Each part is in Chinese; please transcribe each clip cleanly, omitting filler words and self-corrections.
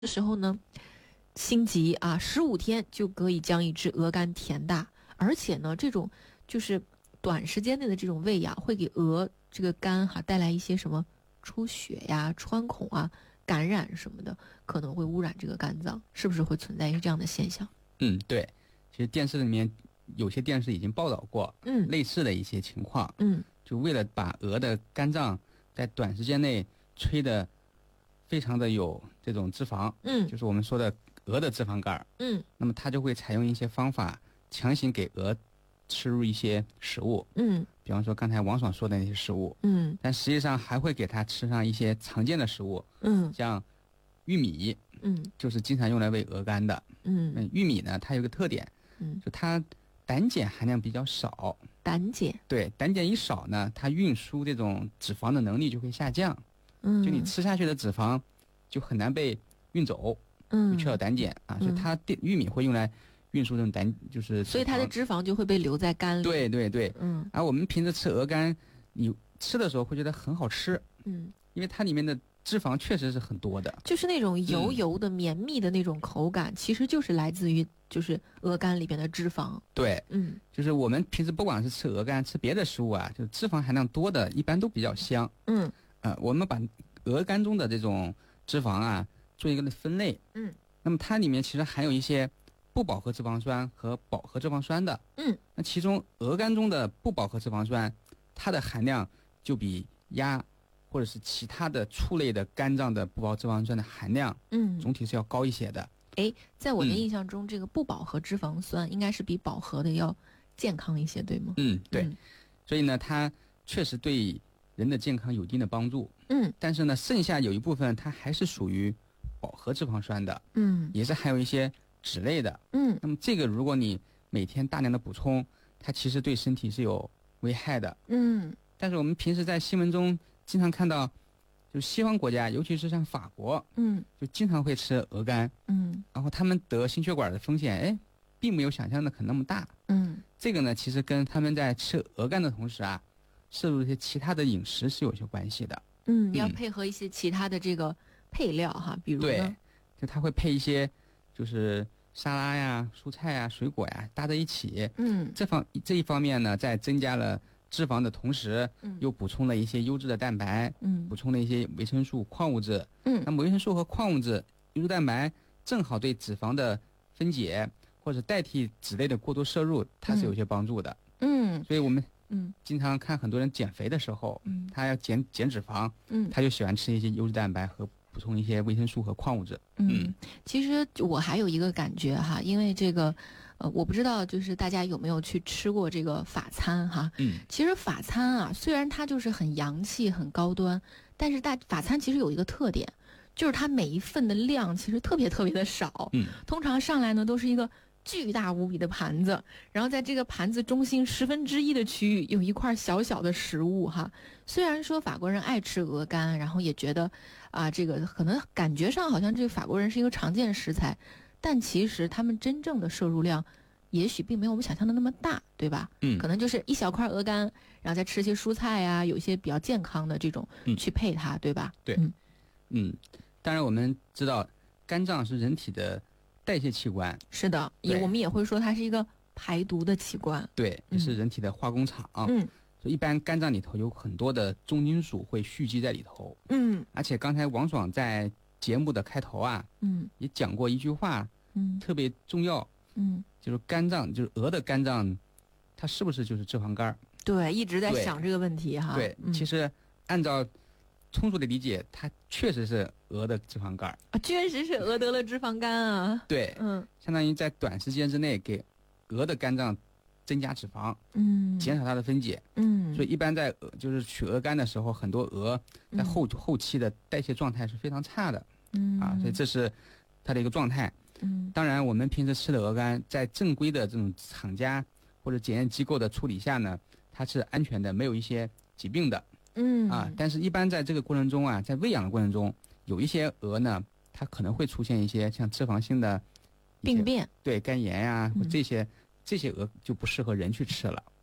的时候呢，心急啊，15天就可以将一只鹅肝填大，而且呢，这种就是短时间内的这种喂养，会给鹅这个肝带来一些什么出血呀、穿孔啊、感染什么的，可能会污染这个肝脏，是不是会存在一个这样的现象？ 对，其实电视里面有些电视已经报道过，类似的一些情况，就为了把鹅的肝脏在短时间内吹的非常的有这种脂肪，就是我们说的鹅的脂肪肝，那么它就会采用一些方法，强行给鹅吃入一些食物，比方说刚才王爽说的那些食物，但实际上还会给它吃上一些常见的食物，像玉米，就是经常用来喂鹅肝的，玉米呢，它有个特点，就它胆碱含量比较少， 胆碱， 对，胆碱一少呢，它运输这种脂肪的能力就会下降，就你吃下去的脂肪就很难被运走，就缺少胆碱啊，所以它玉米会用来运输这种就是所以它的脂肪就会被留在肝里。 对，而我们平时吃鹅肝，你吃的时候会觉得很好吃，因为它里面的脂肪确实是很多的， 就是那种油油的、绵密的那种口感，其实就是来自于就是鹅肝里边的脂肪。 对，就是我们平时不管是吃鹅肝、吃别的食物啊，就脂肪含量多的，一般都比较香。我们把鹅肝中的这种脂肪啊做一个分类，那么它里面其实含有一些不饱和脂肪酸和饱和脂肪酸的，那其中鹅肝中的不饱和脂肪酸，它的含量就比鸭或者是其他的畜类的肝脏的不饱和脂肪酸的含量，总体是要高一些的。 在我的印象中，这个不饱和脂肪酸应该是比饱和的要健康一些，对吗？ 对，所以呢，它确实对人的健康有一定的帮助。但是呢，剩下有一部分它还是属于饱和脂肪酸的，也是含有一些脂类的，那么这个如果你每天大量的补充，它其实对身体是有危害的，但是我们平时在新闻中经常看到，就西方国家，尤其是像法国，就经常会吃鹅肝，然后他们得心血管的风险，并没有想象的可能那么大，这个呢，其实跟他们在吃鹅肝的同时啊，摄入一些其他的饮食是有些关系的， 要配合一些其他的这个配料哈，比如呢， 对，就它会配一些就是沙拉呀、蔬菜呀、水果呀搭在一起，这一方面呢，在增加了脂肪的同时，又补充了一些优质的蛋白，补充了一些维生素、矿物质，那么维生素和矿物质、优质蛋白正好对脂肪的分解或者代替脂类的过多摄入，它是有些帮助的，所以我们经常看很多人减肥的时候，他要减脂肪，他就喜欢吃一些优质蛋白和补充一些维生素和矿物质。 其实我还有一个感觉哈，因为这个我不知道就是大家有没有去吃过这个法餐哈。其实法餐啊，虽然它就是很洋气很高端，但是法餐其实有一个特点，就是它每一份的量其实特别特别的少。通常上来呢都是一个巨大无比的盘子，然后在这个盘子中心1/10的区域有一块小小的食物哈。虽然说法国人爱吃鹅肝，然后也觉得这个可能感觉上好像这个法国人是一个常见食材，但其实他们真正的摄入量也许并没有我们想象的那么大，对吧？可能就是一小块鹅肝，然后再吃一些蔬菜呀，有一些比较健康的这种去配它，对吧？ 对，当然我们知道肝脏是人体的代谢器官， 是的，我们也会说它是一个排毒的器官， 对，也是人体的化工厂。所以一般肝脏里头有很多的重金属会蓄积在里头。而且刚才王爽在节目的开头啊，也讲过一句话，特别重要，就是肝脏，就是鹅的肝脏，它是不是就是脂肪肝？ 对，一直在想这个问题哈。 对，其实按照通俗的理解，它确实是鹅的脂肪肝啊，确实是鹅得了脂肪肝啊。 对，相当于在短时间之内给鹅的肝脏增加脂肪，减少它的分解，所以一般在就是取鹅肝的时候，很多鹅在后期的代谢状态是非常差的，所以这是它的一个状态。当然我们平时吃的鹅肝，在正规的这种厂家或者检验机构的处理下呢，它是安全的，没有一些疾病的。但是一般在这个过程中啊，在喂养的过程中，有一些鹅呢，它可能会出现一些像脂肪性的病变， 对，肝炎呀，或这些鹅就不适合人去吃了。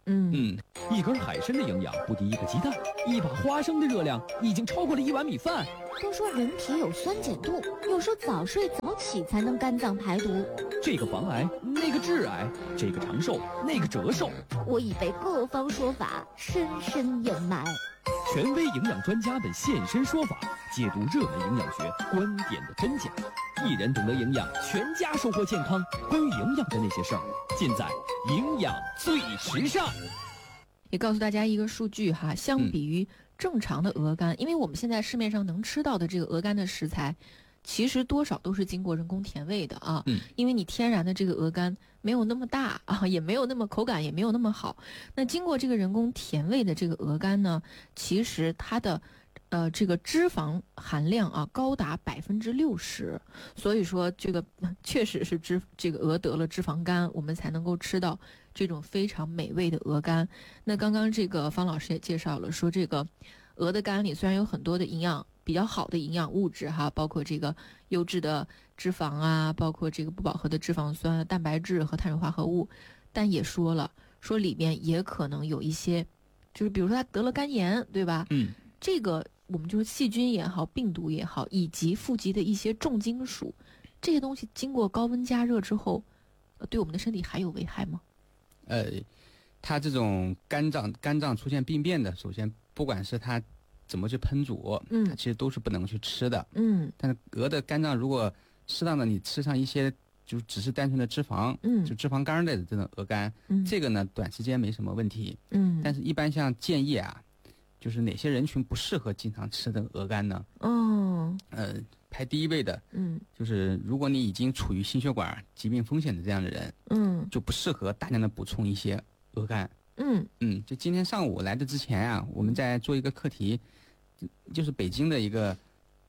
一根海参的营养不敌一个鸡蛋，一把花生的热量已经超过了1碗米饭。 都说人体有酸碱度，又说早睡早起才能肝脏排毒。 这个防癌，那个致癌，这个长寿，那个折寿。 我已被各方说法深深掩埋。 权威营养专家们现身说法，解读热门营养学观点的真假。一人懂得营养，全家收获健康。关于营养的那些事儿，尽在营养最时尚。 也告诉大家一个数据哈，相比于正常的鹅肝，因为我们现在市面上能吃到的这个鹅肝的食材，其实多少都是经过人工甜味的啊。因为你天然的这个鹅肝没有那么大啊，也没有那么口感，也没有那么好。那经过这个人工甜味的这个鹅肝呢，其实它的这个脂肪含量啊高达60%，所以说这个确实是这个鹅得了脂肪肝，我们才能够吃到这种非常美味的鹅肝。那刚刚这个方老师也介绍了，说这个鹅的肝里虽然有很多的营养比较好的营养物质哈，包括这个优质的脂肪啊，包括这个不饱和的脂肪酸、蛋白质和碳水化合物，但也说里面也可能有一些，就是比如说他得了肝炎，对吧？这个我们就是细菌也好，病毒也好，以及富集的一些重金属，这些东西经过高温加热之后，对我们的身体还有危害吗？ 它这种肝脏出现病变的，首先不管是它怎么去烹煮，它其实都是不能去吃的。但是鹅的肝脏如果适当的你吃上一些，就只是单纯的脂肪，就脂肪肝类的这种鹅肝，这个呢短时间没什么问题。但是一般像建议啊，就是哪些人群不适合经常吃这个鹅肝呢？排第一位的，就是如果你已经处于心血管疾病风险的这样的人，就不适合大量的补充一些鹅肝。就今天上午来的之前啊，我们在做一个课题，就是北京的一个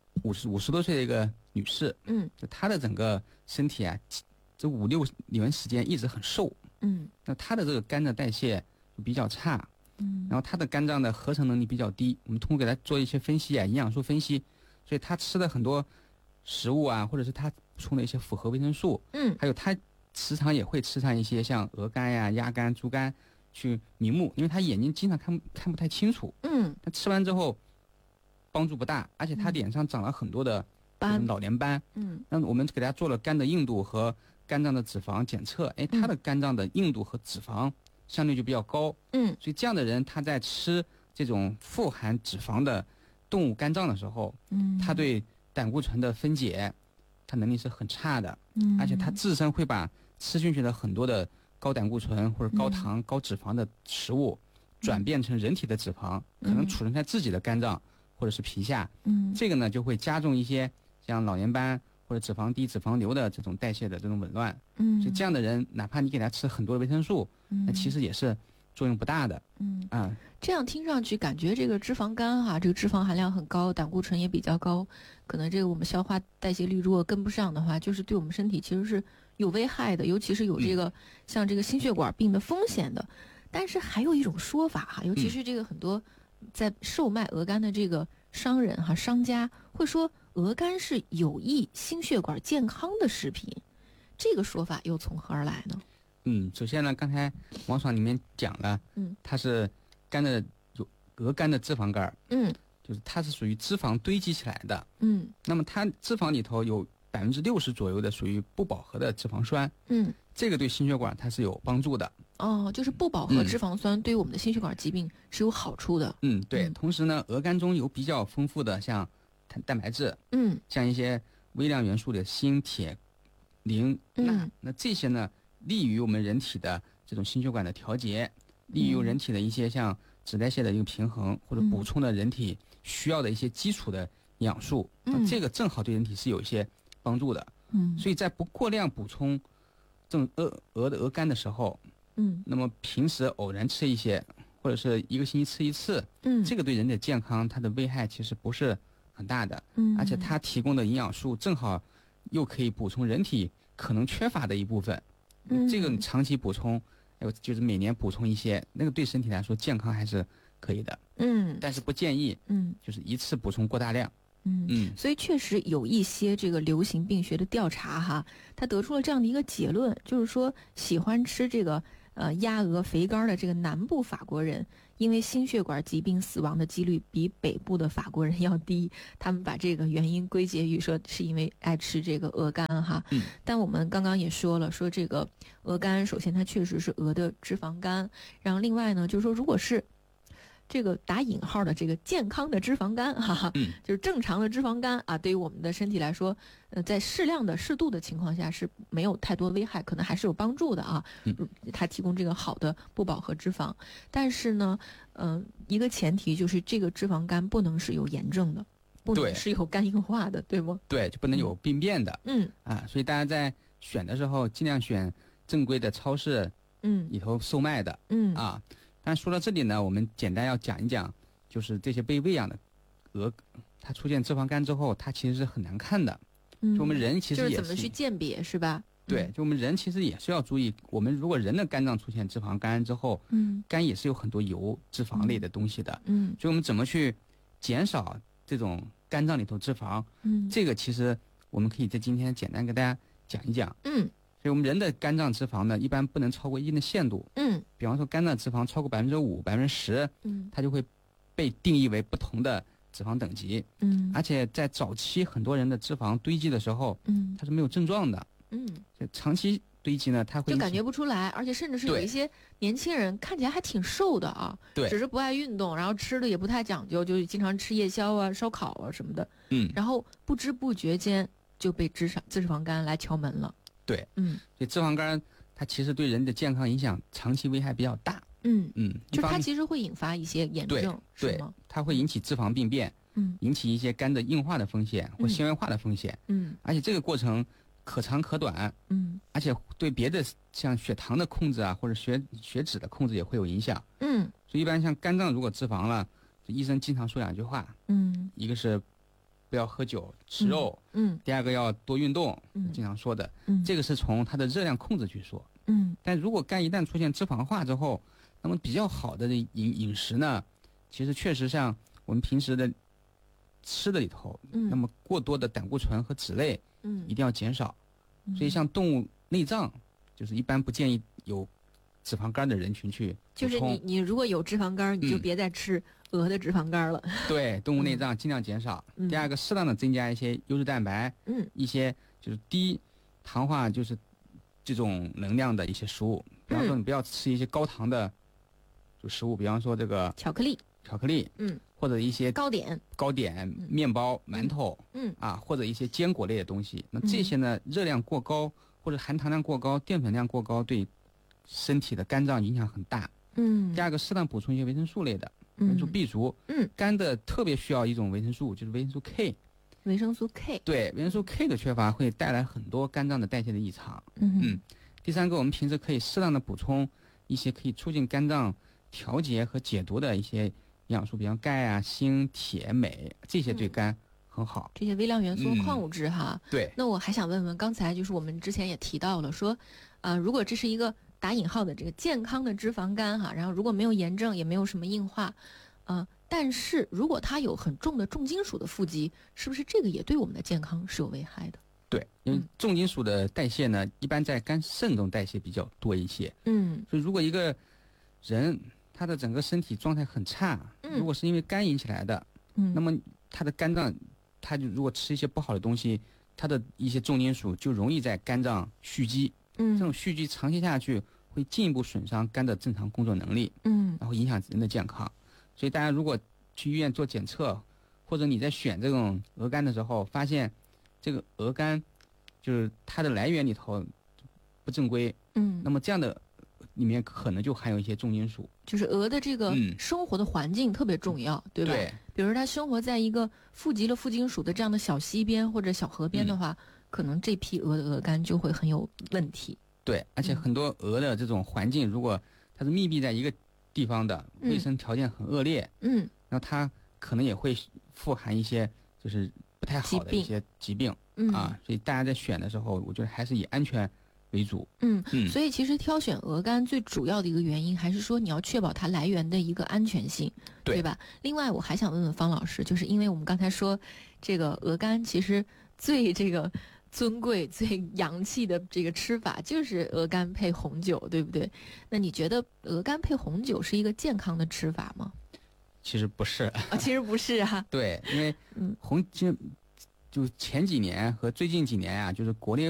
50多岁的一个女士，就她的整个身体啊，这5-6年时间一直很瘦，那她的这个肝的代谢就比较差，然后她的肝脏的合成能力比较低，我们通过给她做一些分析啊，营养素分析，所以她吃的很多食物啊，或者是她补充的一些复合维生素，还有她时常也会吃上一些像鹅肝呀、鸭肝、猪肝去明目，因为她眼睛经常看不太清楚，她吃完之后帮助不大，而且她脸上长了很多的老年斑，那我们给她做了肝的硬度和肝脏的脂肪检测，她的肝脏的硬度和脂肪相对就比较高，所以这样的人他在吃这种富含脂肪的动物肝脏的时候，他对胆固醇的分解，他能力是很差的，而且他自身会把吃进去的很多的高胆固醇或者高糖、高脂肪的食物转变成人体的脂肪，可能储存在自己的肝脏或者是皮下，这个呢就会加重一些像老年斑或者脂肪低、脂肪瘤的这种代谢的这种紊乱，所以这样的人，哪怕你给他吃很多的维生素，那其实也是作用不大的， 这样听上去感觉这个脂肪肝哈，这个脂肪含量很高，胆固醇也比较高，可能这个我们消化代谢率如果跟不上的话，就是对我们身体其实是有危害的，尤其是有这个像这个心血管病的风险的。但是还有一种说法哈，尤其是这个很多在售卖鹅肝的这个商人哈、商家会说鹅肝是有益心血管健康的食品，这个说法又从何而来呢？ 首先呢，刚才王爽里面讲了，它是有鹅肝的脂肪肝，就是它是属于脂肪堆积起来的，那么它脂肪里头有60%左右的属于不饱和的脂肪酸，这个对心血管它是有帮助的。 就是不饱和脂肪酸对于我们的心血管疾病是有好处的。 对。同时呢，鹅肝中有比较丰富的像蛋白质，像一些微量元素的锌、铁、磷、钠，那这些呢，利于我们人体的这种心血管的调节，利于人体的一些像脂代谢的一个平衡，或者补充了人体需要的一些基础的营养素，这个正好对人体是有一些帮助的。所以在不过量补充这种鹅肝的时候，那么平时偶然吃一些，或者是一个星期吃一次，这个对人的健康它的危害其实不是很大的，而且它提供的营养素正好又可以补充人体可能缺乏的一部分，这个你长期补充，就是每年补充一些，那个对身体来说健康还是可以的，但是不建议，就是一次补充过大量。 所以确实有一些这个流行病学的调查哈，他得出了这样的一个结论，就是说喜欢吃这个鸭鹅肥肝的这个南部法国人，因为心血管疾病死亡的几率比北部的法国人要低，他们把这个原因归结于说是因为爱吃这个鹅肝哈。但我们刚刚也说了，说这个鹅肝首先它确实是鹅的脂肪肝，然后另外呢就是说如果是这个打引号的这个健康的脂肪肝哈，就是正常的脂肪肝啊，对于我们的身体来说，在适量的适度的情况下是没有太多危害，可能还是有帮助的啊。它提供这个好的不饱和脂肪，但是呢，一个前提就是这个脂肪肝不能是有炎症的，不能是有肝硬化的，对吗？ 对，就不能有病变的。所以大家在选的时候尽量选正规的超市里头售卖的。但说到这里呢，我们简单要讲一讲，就是这些被喂养的鹅，它出现脂肪肝之后，它其实是很难看的。就我们人其实也是就是怎么去鉴别是吧？ 对，就我们人其实也是要注意，我们如果人的肝脏出现脂肪肝之后，肝也是有很多油脂肪类的东西的。所以我们怎么去减少这种肝脏里头脂肪？这个其实我们可以在今天简单给大家讲一讲。所以我们人的肝脏脂肪呢，一般不能超过一定的限度。比方说肝脏脂肪超过5%、10%，它就会被定义为不同的脂肪等级。而且在早期很多人的脂肪堆积的时候，它是没有症状的。长期堆积呢，它会就感觉不出来，而且甚至是有一些年轻人看起来还挺瘦的啊， 对， 只是不爱运动，然后吃的也不太讲究，就经常吃夜宵啊、烧烤啊什么的。然后不知不觉间就被脂肪肝来敲门了。 对，所以脂肪肝它其实对人的健康影响长期危害比较大。 就是它其实会引发一些炎症，是吗？ 它会引起脂肪病变，引起一些肝的硬化的风险或纤维化的风险。而且这个过程可长可短。而且对别的像血糖的控制啊，或者血脂的控制也会有影响。所以一般像肝脏如果脂肪了，医生经常说2句话。一个是不要喝酒吃肉，第二个要多运动，经常说的。这个是从它的热量控制去说。但如果肝一旦出现脂肪化之后，那么比较好的饮食呢，其实确实像我们平时的吃的里头，那么过多的胆固醇和脂类，一定要减少。所以像动物内脏，就是一般不建议有脂肪肝的人群去补充。 就是你如果有脂肪肝，你就别再吃鹅的脂肪肝了。 对，动物内脏尽量减少。第二个，适当的增加一些优质蛋白，一些就是低糖化，就是这种能量的一些食物。比方说，你不要吃一些高糖的就食物，比方说这个巧克力，或者一些糕点、 面包、馒头，或者一些坚果类的东西。那这些呢，热量过高或者含糖量过高、淀粉量过高，对身体的肝脏影响很大。第二个，适当补充一些维生素类的。维生素 B 族，肝的特别需要一种维生素，就是维生素 K。 维生素 K， 对，维生素 K 的缺乏会带来很多肝脏的代谢的异常。第三个，我们平时可以适当的补充一些可以促进肝脏调节和解毒的一些营养素，比方钙啊、锌、铁、镁，这些对肝很好。 这些微量元素、矿物质哈。 对。 那我还想问问，刚才就是我们之前也提到了说，如果这是一个打引号的这个健康的脂肪肝哈，然后如果没有炎症，也没有什么硬化，但是如果它有很重的重金属的富集，是不是这个也对我们的健康是有危害的？ 对，因为重金属的代谢呢，一般在肝肾中代谢比较多一些。所以如果一个人他的整个身体状态很差，如果是因为肝引起来的，那么他的肝脏，他就如果吃一些不好的东西，他的一些重金属就容易在肝脏蓄积。这种蓄积长期下去，会进一步损伤肝的正常工作能力。然后影响人的健康。所以大家如果去医院做检测，或者你在选这种鹅肝的时候，发现这个鹅肝就是它的来源里头不正规，那么这样的里面可能就含有一些重金属。 就是鹅的这个生活的环境特别重要，对吧？ 对。 比如它生活在一个富集了富金属的这样的小溪边或者小河边的话，可能这批鹅的鹅肝就会很有问题。 对，而且很多鹅的这种环境，如果它是密闭在一个地方的，卫生条件很恶劣，那它可能也会富含一些就是不太好的一些疾病所以大家在选的时候，我觉得还是以安全为主。 所以其实挑选鹅肝最主要的一个原因，还是说你要确保它来源的一个安全性，对吧？另外，我还想问问方老师，就是因为我们刚才说这个鹅肝其实最尊贵、最洋气的这个吃法就是鹅肝配红酒，对不对？那你觉得鹅肝配红酒是一个健康的吃法吗？ 其实不是其实不是啊。 对，因为就前几年和最近几年啊，就是国内